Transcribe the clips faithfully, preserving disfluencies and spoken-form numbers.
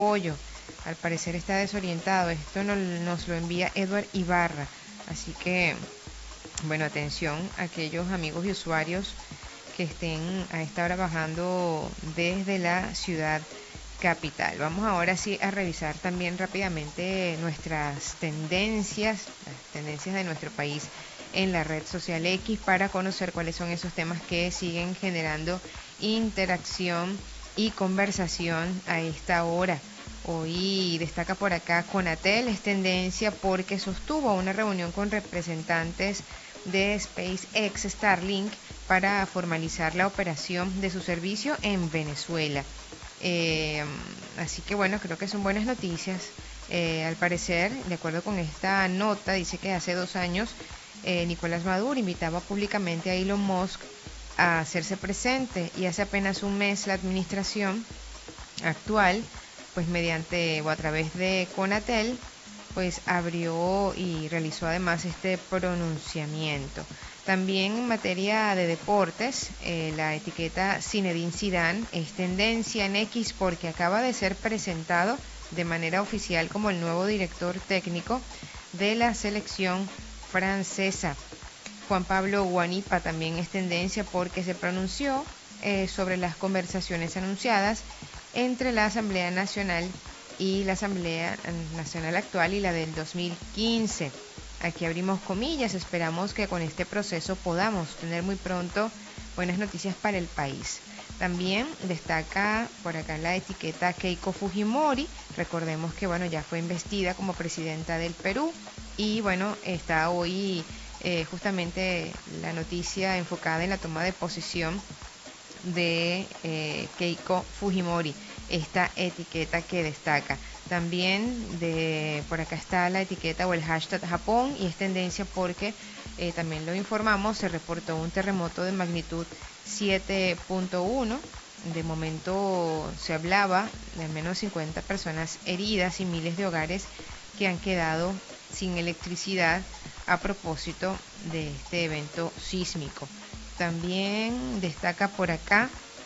pollo. Al parecer está desorientado. Esto no- nos lo envía Edward Ibarra. Así que, bueno, atención a aquellos amigos y usuarios que estén a esta hora bajando desde la ciudad capital. Vamos ahora sí a revisar también rápidamente nuestras tendencias, las tendencias de nuestro país en la red social X para conocer cuáles son esos temas que siguen generando interacción y conversación a esta hora. Hoy destaca por acá Conatel, es tendencia porque sostuvo una reunión con representantes de SpaceX Starlink para formalizar la operación de su servicio en Venezuela. Eh, Así que bueno, creo que son buenas noticias. Eh, al parecer, de acuerdo con esta nota, dice que hace dos años eh, Nicolás Maduro invitaba públicamente a Elon Musk a hacerse presente y hace apenas un mes la administración actual, pues mediante o a través de Conatel, pues abrió y realizó además este pronunciamiento. También en materia de deportes, eh, la etiqueta Zinedine Zidane es tendencia en X porque acaba de ser presentado de manera oficial como el nuevo director técnico de la selección francesa. Juan Pablo Guanipa también es tendencia porque se pronunció eh, sobre las conversaciones anunciadas entre la Asamblea Nacional y la Asamblea Nacional actual y la del dos mil quince. Aquí abrimos comillas, esperamos que con este proceso podamos tener muy pronto buenas noticias para el país. También destaca por acá la etiqueta Keiko Fujimori, recordemos que bueno, ya fue investida como presidenta del Perú y bueno, está hoy eh, justamente la noticia enfocada en la toma de posición de eh, Keiko Fujimori, esta etiqueta que destaca. También de por acá está la etiqueta o el hashtag Japón y es tendencia porque eh, también lo informamos, se reportó un terremoto de magnitud siete punto uno. De momento se hablaba de al menos cincuenta personas heridas y miles de hogares que han quedado sin electricidad a propósito de este evento sísmico. También destaca por acá,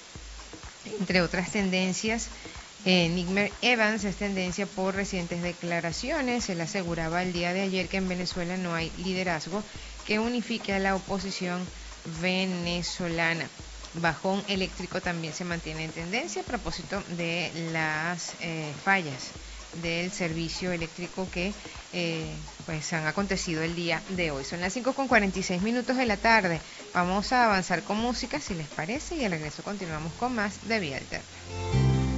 entre otras tendencias, eh, Nick Evans es tendencia por recientes declaraciones. Él aseguraba el día de ayer que en Venezuela no hay liderazgo que unifique a la oposición venezolana. Bajón eléctrico también se mantiene en tendencia a propósito de las eh, fallas del servicio eléctrico que eh, pues han acontecido el día de hoy. Son las cinco con cuarenta y seis minutos de la tarde. Vamos a avanzar con música si les parece y al regreso continuamos con más de Vía Alterna.